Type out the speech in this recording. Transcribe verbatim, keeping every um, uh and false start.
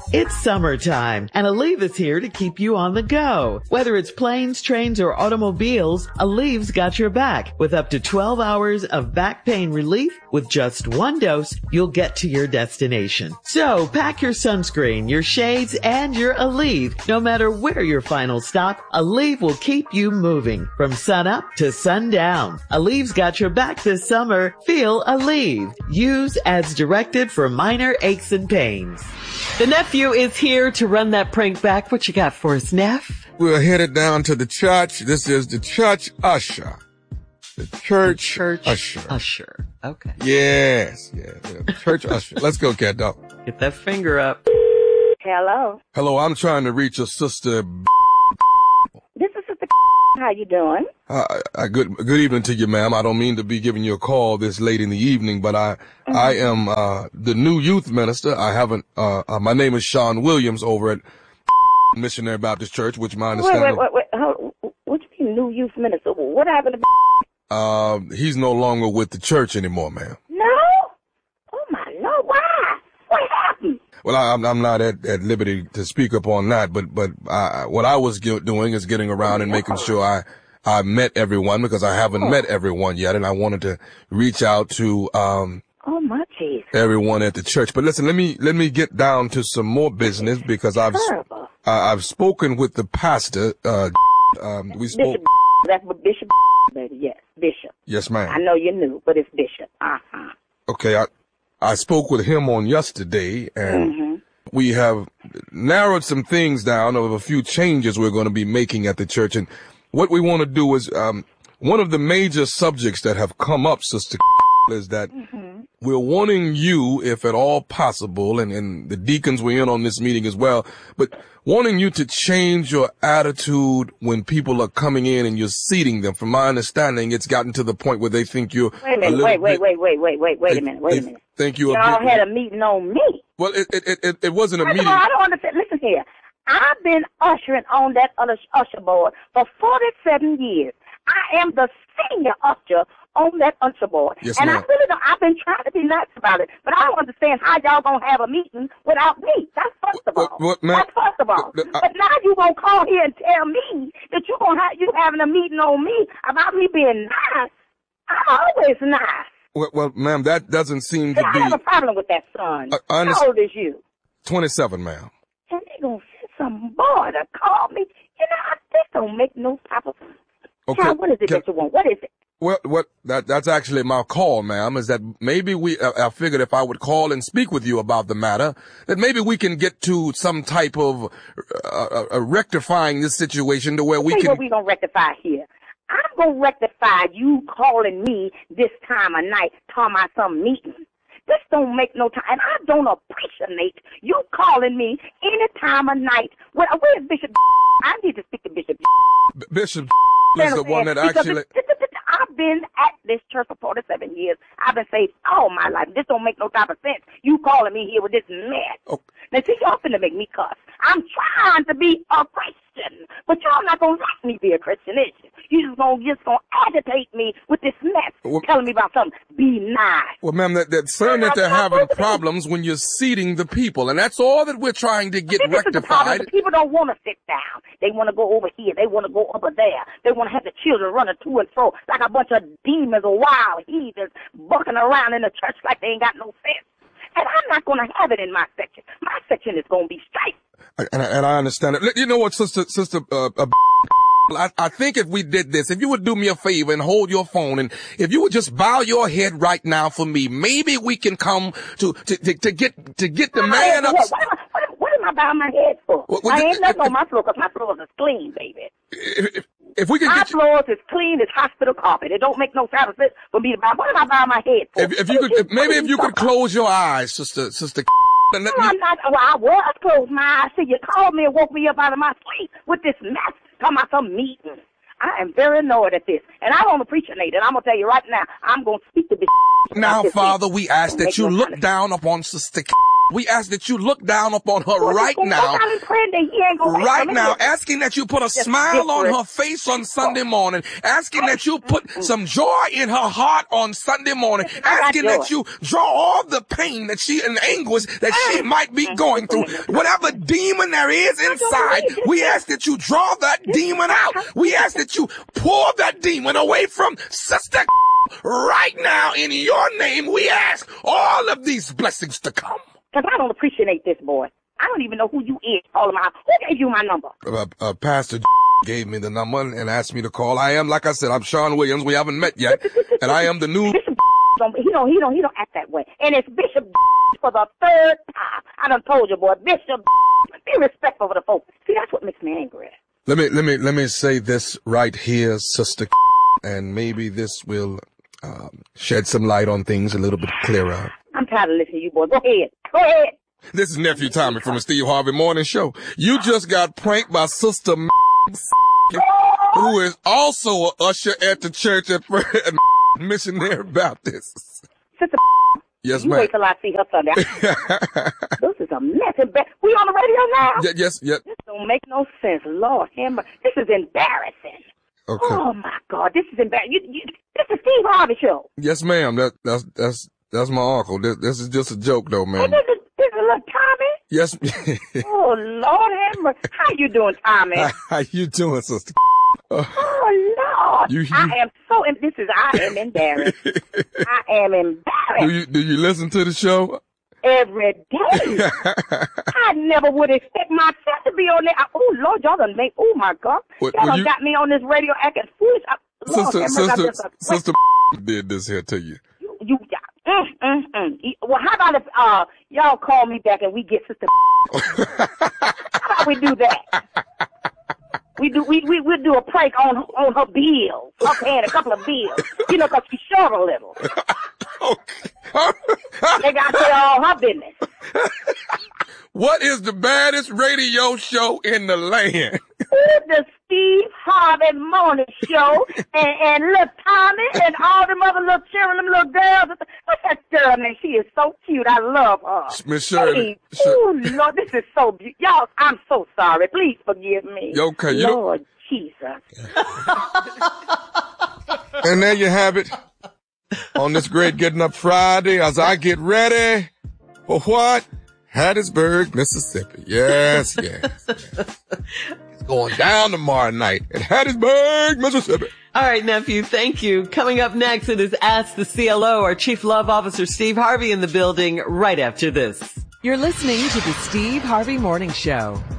It's summertime, and Aleve is here to keep you on the go. Whether it's planes, trains, or automobiles, Aleve's got your back. With up to twelve hours of back pain relief, with just one dose, you'll get to your destination. So pack your sunscreen, your shades, and your Aleve. No matter where your final stop, Aleve will keep you moving from sun up to sundown. Aleve's got your back this summer. Feel Aleve. Use as directed for minor aches and pains. The nephew is here to run that prank back. What you got for us, Neff? We're headed down to the church. This is the church usher. The church, church usher. Usher. Okay. Yes, yeah, yeah. The church usher. Let's go, cat dog. Get that finger up. Hello. Hello, I'm trying to reach a sister. This is Sister. How you doing? Uh, uh, good, good evening to you, ma'am. I don't mean to be giving you a call this late in the evening, but I, mm-hmm. I am, uh, the new youth minister. I haven't, uh, uh, my name is Sean Williams over at Missionary Baptist Church, which my understanding. Wait, wait, wait, wait. How, what do you mean new youth minister? What happened to Uh, he's no longer with the church anymore, ma'am. No? Oh my Lord, why? What happened? Well, I, I'm, I'm not at, at liberty to speak upon that, but, but, uh, what I was get, doing is getting around and making sure I, I met everyone because I haven't oh. met everyone yet, and I wanted to reach out to, um, oh my Jesus. everyone at the church. But listen, let me, let me get down to some more business because I've, uh, I've spoken with the pastor, uh, um, we spoke. Bishop, that's what Bishop, baby, yes, Bishop. Yes, ma'am. I know you knew, but it's Bishop. Uh-huh. Okay, I, I spoke with him on yesterday, and mm-hmm. we have narrowed some things down of a few changes we're going to be making at the church. And what we want to do is, um, one of the major subjects that have come up, Sister, is that mm-hmm. we're wanting you, if at all possible, and, and the deacons were in on this meeting as well, but wanting you to change your attitude when people are coming in and you're seating them. From my understanding, it's gotten to the point where they think you're Wait a minute, a wait, wait, bit, wait, wait, wait, wait, wait they, a minute, wait a they minute. Think you Y'all bit, had a meeting on me. Well, it, it, it, it wasn't a First meeting. of all, I don't understand. Listen here. I've been ushering on that other usher board for forty-seven years. I am the senior usher on that usher board. Yes, and ma'am. I really don't, I've been trying to be nice about it, but I don't understand how y'all gonna have a meeting without me. That's first of all. What, what, ma'am? That's first of all. Uh, uh, but now you gonna call here and tell me that you gonna have, you having a meeting on me about me being nice. I'm always nice. Well, well ma'am, that doesn't seem See, to I be. have a problem with that, son. I, I How old is you? twenty-seven, ma'am. And they gonna send some boy to call me. You know, this don't make no type of sense. Okay. Now, what is it Can, that you want? What is it? Well, what that that's actually my call, ma'am, is that maybe we. I, I figured if I would call and speak with you about the matter, that maybe we can get to some type of uh, uh, rectifying this situation to where we Tell you can. what we gonna rectify here. I'm gonna rectify you calling me this time of night, talking about some meeting. This don't make no time, and I don't appreciate you calling me any time of night. Well, where's Bishop? I need to speak to Bishop. B- Bishop is the one that because actually. This, this, this, I've been at this church for forty-seven years. I've been saved all my life. This don't make no type of sense. You calling me here with this mess. Oh. Now, see, y'all finna make me cuss. I'm trying to be a Christian, but y'all not gonna let me be a Christian, is you? You just gonna just gonna agitate me with this mess, well, telling me about something. Be nice. Well, ma'am, that, that's saying that they're having problems when you're seating the people, and that's all that we're trying to get this rectified. Is the problem. The people don't want to sit down. They want to go over here. They want to go over there. They want to have the children running to and fro like a bunch of demons or wild heathens bucking around in the church like they ain't got no sense. And I'm not going to have it in my section. My section is going to be straight. And, and I understand it. You know what, sister, sister, uh, uh, I, I think if we did this, if you would do me a favor and hold your phone, and if you would just bow your head right now for me, maybe we can come to, to, to, to get, to get the my man up. What, what, am I, what, what am I bowing my head for? What, what, I ain't if, nothing if, on my floor because my floor is clean, baby. If, if we can my get you, floors is clean as hospital carpet. It don't make no type of sense for me to bow. What am I bowing my head for? if, if you could, if, maybe if you could close your eyes, sister, sister, and let no, me. I'm not, well, I was closed my eyes. See, you called me and woke me up out of my sleep with this mess. Talking about some meeting. I am very annoyed at this. And I don't appreciate it. And I'm going to tell you right now, I'm going to speak to this. Now, Father, we ask that you look down upon Sister We ask that you look down upon her well, right now, right now, asking that you put a smile on her face on Sunday morning, asking that you put some joy in her heart on Sunday morning, asking that you draw all the pain that she and anguish that she might be going through. Whatever demon there is inside, we ask that you draw that demon out. We ask that you pull that demon away from Sister right now. In your name, we ask all of these blessings to come. Because I don't appreciate this, boy. I don't even know who you is. Call him out. Who gave you my number? Uh, uh, Pastor gave me the number and asked me to call. I am, like I said, I'm Sean Williams. We haven't met yet. And I am the new... Bishop don't, he don't, he don't, he don't act that way. And it's Bishop for the third time. I done told you, boy. Bishop, be respectful for the folks. See, that's what makes me angry. Let me, let me, let me say this right here, Sister, and maybe this will um, shed some light on things a little bit clearer. I'm tired of listening to you, boy. Go ahead. Go ahead. This is Nephew Tommy from the Steve Harvey Morning Show. You just got pranked by Sister who is also an usher at the church at Missionary Baptist. Sister yes, you ma'am. Wait till I see her Sunday. This is a mess. We on the radio now? Y- yes, yes. This don't make no sense. Lord, Hammer. This is embarrassing. Okay. Oh, my God. This is embarrassing. You, you, this is Steve Harvey Show. Yes, ma'am. That, that's, that's, that's my uncle. This, this is just a joke, though, ma'am. Oh, this is, this is little Tommy? Yes. Oh, Lord, Hammer. How you doing, Tommy? How you doing, Sister? Uh, oh, Lord. You, you, I am so, this is, I am embarrassed. I am embarrassed. Do you, do you listen to the show? Every day. I never would expect myself to be on there. I, oh, Lord, y'all done make, oh, my God. What, y'all done you, got me on this radio acting foolish. I, Lord, sister, Hammer, sister, sister did this here to you. You, you, mm, mm, mm. Well, how about if, uh, y'all call me back and we get Sister How about we do that? We do, we, we, we'll do a prank on, on her bills. Her paying a couple of bills. You know, cause she's short a little. They got to say all her business. What is the baddest radio show in the land? Ooh, the Steve Harvey Morning Show, and, and little Tommy, and all them other little children, them little girls. What's that girl name? She is so cute. I love her. Miss Shirley. Hey, oh, Lord, this is so beautiful. Y'all, I'm so sorry. Please forgive me. Okay, you Lord Jesus. And there you have it. On this great Getting Up Friday, as I get ready for what? Hattiesburg, Mississippi. Yes, yes, yes. It's going down tomorrow night at Hattiesburg, Mississippi. All right, nephew, thank you. Coming up next, it is Ask the C L O, our Chief Love Officer Steve Harvey in the building right after this. You're listening to the Steve Harvey Morning Show.